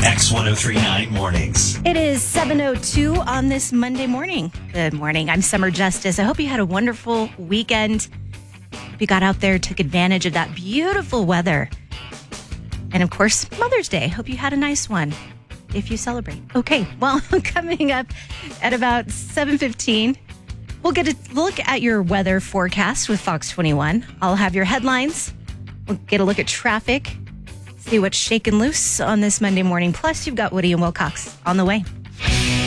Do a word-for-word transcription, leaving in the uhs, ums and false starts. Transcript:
X ten thirty-nine Mornings. It is seven oh two on this Monday morning. Good morning. I'm Summer Justice. I hope you had a wonderful weekend. Hope you got out there, took advantage of that beautiful weather. And of course, Mother's Day. Hope you had a nice one if you celebrate. Okay, well, coming up at about seven fifteen, we'll get a look at your weather forecast with Fox twenty-one. I'll have your headlines. We'll get a look at traffic. See what's shaking loose on this Monday morning. Plus, you've got Woody and Wilcox on the way.